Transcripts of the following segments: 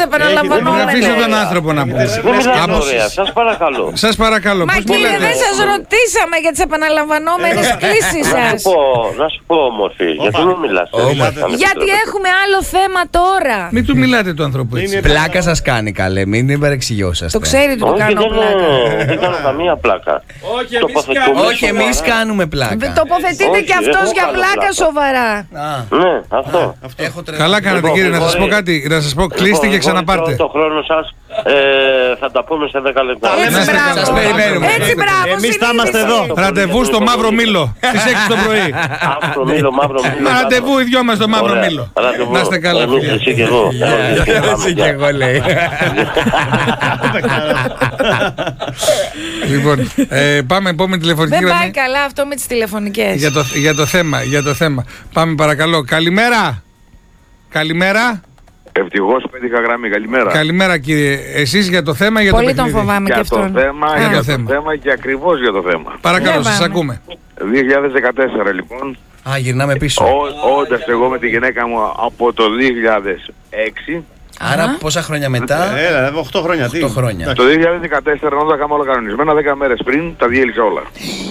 επαναλαμβανόμενες. Αφήστε τον άνθρωπο να πει. Σας παρακαλώ. Σας παρακαλώ. Μα κύριε, δεν σας ρωτήσαμε για τις επαναλαμβανόμενες κλήσεις σας. Να σου πω όμορφη, γιατί δεν μιλάς. Γιατί έχουμε άλλο θέμα τώρα. Μην του μιλάτε του ανθρώπου έτσι. Πλάκα σας κάνει, καλέ, μην παρεξηγιώσαστε. Το ξέρει ότι του κάνω πλάκα. Δεν κάνω καμία πλάκα. Όχι, εμείς κάνουμε πλάκα. Τοποθετείτε και αυτός για πλάκα σοβαρά. Ναι, αυτό. Καλά κάνετε κύριε, να σας πω κάτι. Να σας πω, κλείστε και ξαναπάρτε. Το χρόνο σας θα τα πούμε σε 10 λεπτά. Έτσι Σας μπράβο. περιμένουμε. Έτσι μπράβο. Εμείς θα είμαστε εδώ. Ραντεβού στο Μαύρο Μήλο στις 6 το πρωί. Μαύρο Μήλο. Ραντεβού οι δυο μας στο Μαύρο Μήλο. Να είστε καλά. Εσύ και εγώ. Εσύ και εγώ, λέει. Λοιπόν, πάμε επόμενη τηλεφωνική Δεν πάει γραμμή. καλά αυτό με τις τηλεφωνικές. Για το θέμα. Πάμε παρακαλώ. Καλημέρα. Καλημέρα. Ευτυχώς πέτυχα γραμμή. Καλημέρα. Καλημέρα κύριε. Εσείς για το θέμα ή για το Πολύ τον παιχνίδι? φοβάμαι και Για το αυτόν. θέμα και ακριβώς για το θέμα. Παρακαλώ, Ναι, σας πάμε. ακούμε. 2014 λοιπόν. Α, γυρνάμε πίσω. Όντας εγώ με τη γυναίκα μου από το 2006. Άρα πόσα χρόνια μετά? 8 χρόνια. 8 χρόνια. Το 2014 όταν τα είχαμε όλα κανονισμένα, 10 μέρες πριν τα διέλυσα όλα.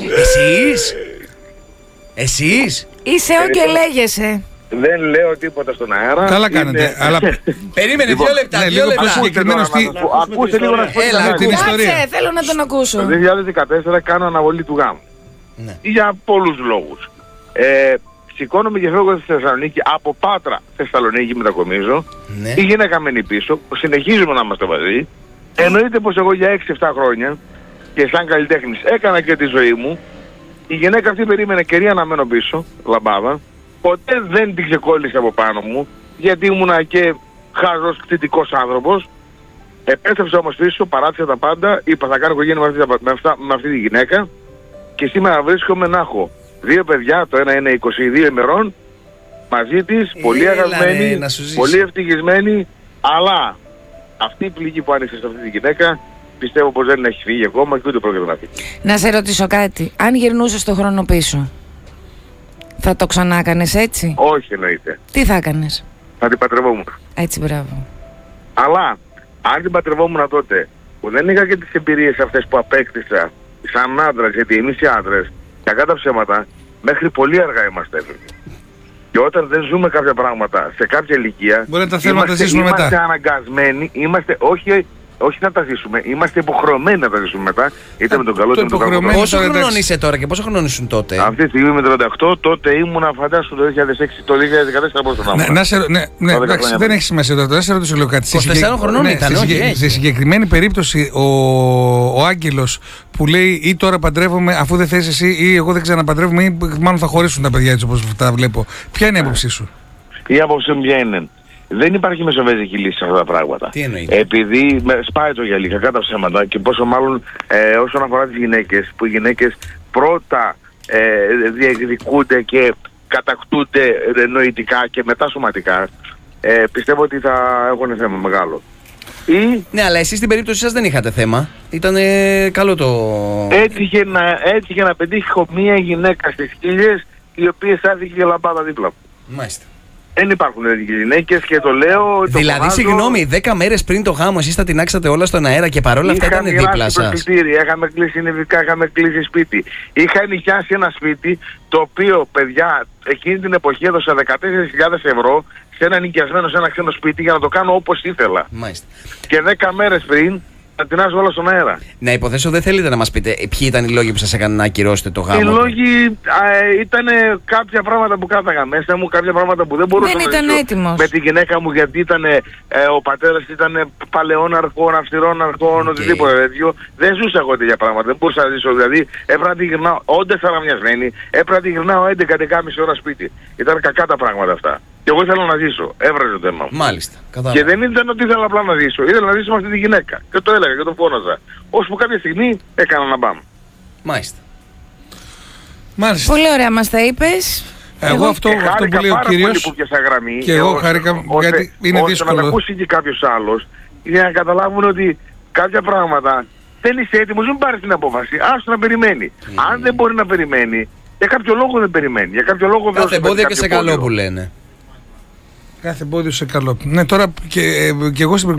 Εσείς? Είσαι ο και λέγεσαι. Δεν λέω τίποτα στον αέρα. Καλά κάνετε. Αλλά Περίμενε 2 λεπτά. ναι, 2 λίγο λεπτά. πιο συγκεκριμένο τι. Ακούστε λίγο να σου πω Έλα, την την ιστορία. Κάτσε, θέλω να τον ακούσω. Το 2014 κάνω αναβολή του γάμου. Ναι. Για πολλούς λόγους. Σηκώνομαι και φεύγω στη Θεσσαλονίκη, από Πάτρα Θεσσαλονίκη μετακομίζω. Ναι. Η γυναίκα μένει πίσω, συνεχίζουμε να είμαστε μαζί. Εννοείται πως εγώ για 6-7 χρόνια και σαν καλλιτέχνης έκανα και τη ζωή μου. Η γυναίκα αυτή περίμενε καιρία να μένω πίσω, λαμπάδα. Ποτέ δεν την ξεκόλλησε από πάνω μου, γιατί ήμουνα και χαζός κτητικός άνθρωπος. Επέστρεψα όμως πίσω, παράτησα τα πάντα, είπα θα κάνω οικογένεια με αυτή τη γυναίκα και σήμερα βρίσκομαι να έχω 2 παιδιά, το ένα είναι 22 ημερών, μαζί της, πολύ αγαπημένη, πολύ ευτυχισμένη, αλλά αυτή η πληγή που άνοιξε σε αυτή τη γυναίκα πιστεύω πως δεν έχει φύγει ακόμα και ούτε πρόκειται να φύγει. Να σε ρωτήσω κάτι. Αν γυρνούσες το χρόνο πίσω, θα το ξανά κάνεις έτσι? Όχι εννοείται. Τι θα κάνεις? Θα την πατρευόμουν. Έτσι, μπράβο. Αλλά αν την πατρευόμουν τότε που δεν είχα και τις εμπειρίες αυτές που απέκτησα σαν άντρας, γιατί εμείς οι άντρες, κακά τα ψέματα, μέχρι πολύ αργά είμαστε έφηβοι. Και όταν δεν ζούμε κάποια πράγματα σε κάποια ηλικία, μπορεί να τα θέλουμε να τα ζήσουμε μετά. Είμαστε αναγκασμένοι, όχι να τα ζήσουμε, είμαστε υποχρεωμένοι να τα ζήσουμε μετά, είτε με τον καλό είτε με τον κακό. Πόσο χρονών είσαι τώρα και πόσο χρονών ήσουν τότε? Αυτή τη στιγμή με 38, τότε ήμουνα φαντάσου το 2006, το 2014 πόσο να ήμουν. Ναι, εντάξει, δεν έχει σημασία τώρα. Να σε ρωτήσω λίγο κάτι. 24 χρονών ήταν, όχι. Σε συγκεκριμένη περίπτωση ο Άγγελος που λέει ή τώρα παντρεύομαι αφού δεν θες εσύ ή εγώ δεν ξαναπαντρεύομαι ή μάλλον θα χωρίσουν τα παιδιά έτσι όπως τα βλέπω. Ποια είναι η άποψή σου? Η άποψή μου ποια είναι? Δεν υπάρχει μεσοβέζικη λύση σε αυτά τα πράγματα. Τι εννοείται? Επειδή σπάει το γυαλί, κακά τα ψέματα, και πόσο μάλλον όσον αφορά τις γυναίκες, που οι γυναίκες πρώτα διεκδικούνται και κατακτούνται νοητικά και μετά σωματικά, πιστεύω ότι θα έχουν θέμα μεγάλο. Ναι, αλλά εσείς στην περίπτωση σας δεν είχατε θέμα. Ήταν καλό το... Έτυχε να πετύχω μία γυναίκα στις 1000 οι οποίες άδικε και λαμπάδα δίπλα μου. Μάλιστα. Δεν υπάρχουν γυναίκες και το λέω. Δηλαδή, συγγνώμη, 10 μέρες πριν το γάμο, εσείς τα τεινάξατε όλα στον αέρα και παρόλα αυτά ήταν δίπλα σας. Είχαμε κλείσει νηβικά, είχαμε κλείσει σπίτι. Είχα νοικιάσει ένα σπίτι το οποίο, παιδιά, εκείνη την εποχή έδωσα 14.000 ευρώ σε ένα νοικιασμένο, σε ένα ξένο σπίτι για να το κάνω όπως ήθελα. Μάλιστα. Και 10 μέρες πριν να τεινάζω όλα στον αέρα. Να υποθέσω δεν θέλετε να μας πείτε ποιοι ήταν οι λόγοι που σας έκαναν να ακυρώσετε το γάμο? Οι λόγοι ήταν κάποια πράγματα που κράταγα μέσα μου, κάποια πράγματα που δεν μπορούσα να ζήσω με τη γυναίκα μου, γιατί ήταν, ο πατέρας ήταν παλαιών αρχών, αυστηρών αρχών, οτιδήποτε τέτοιο. Δεν ζούσα εγώ τέτοια πράγματα, δεν μπορούσα να ζήσω. Δηλαδή έπρεπε να τη γυρνάω, όντως αραμιασμένη, έπρεπε να τη γυρνάω 11-11,5 ώρα σπίτι. Ήταν κακά τα πράγματα αυτά. Και εγώ ήθελα να ζήσω. Έβραζε το θέμα μου. Μάλιστα. Και δεν ήταν ότι ήθελα απλά να ζήσω. Ήθελα να ζήσω με αυτή τη γυναίκα. Και το έλεγα και το φώναζα. Ώσπου κάποια στιγμή έκανα να πάμε. Μάλιστα. Πολύ ωραία μας τα είπες. Εγώ αυτό που λέει ο κύριος. Που πιάσα γραμμή, και εγώ χάρηκα γιατί είναι δύσκολο. Να τα ακούσει και κάποιος άλλος για να καταλάβουν ότι κάποια πράγματα δεν είσαι έτοιμος, μην πάρεις την απόφαση. Άστο να περιμένει. Αν δεν μπορεί να περιμένει, για κάποιο λόγο δεν περιμένει. Για κάποιο λόγο κάθε εμπόδιο και σε καλό που λένε. Κάθε εμπόδιο σε καλό. Ναι, τώρα και εγώ στην